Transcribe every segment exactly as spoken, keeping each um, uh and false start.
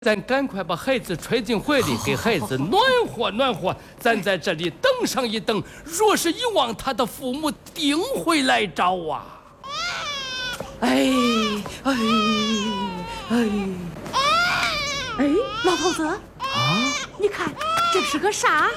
咱赶快把孩子揣进怀里，给孩子暖和暖和。咱在这里等上一等，若是一望他的父母，定会来找啊！ 哎哎哎哎，老头子啊，你看这是个啥？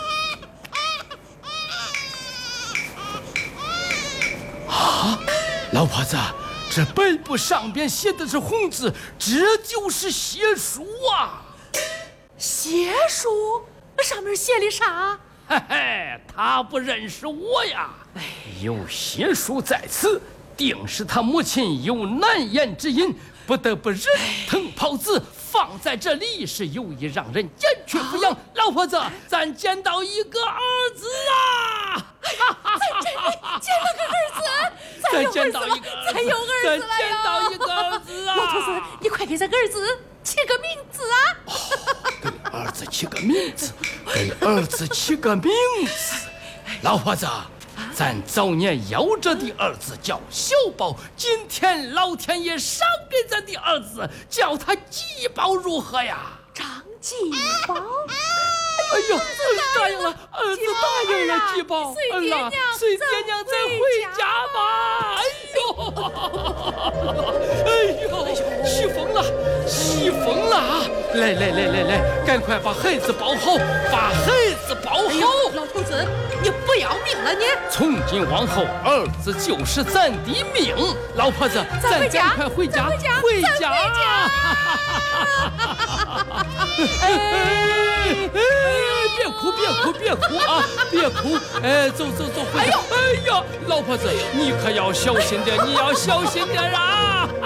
啊，老婆子。 这白布上边写的是红字，这就是血书啊！ 血书上面写的啥？ 嘿嘿，他不认识我呀！哎，有血书在此，定是他母亲有难言之隐，不得不忍疼抛子放在这里，是有意让人减去抚养。老婆子，咱捡到一个儿子啊！ 咱这里捡了个儿子。 再见到一个， 再有儿子了呀！ 再见到一个儿子啊！ 老头子，你快给咱儿子起个名字啊！ 哦、给儿子起个名字，给儿子起个名字。老婆子，咱早年夭折的儿子叫小宝，今天老天爷赏给咱的儿子，叫他吉宝如何呀？ 张吉宝。 哎呦，答应了，儿子答应了，吉宝，儿啦，随爹娘咱回家吧。哎呦，哎呦，起风了，起风了啊！来来来来来，赶快把孩子抱好，把孩子抱好。 哎、老头子，你不要命了你？ 从今往后，儿子就是咱的命。老婆子，咱赶快回家，回家，回家。哎哎！ 别哭，别哭，别哭啊！别哭！哎，走走走，回家！哎呀，老婆子，你可要小心点，你要小心点啊！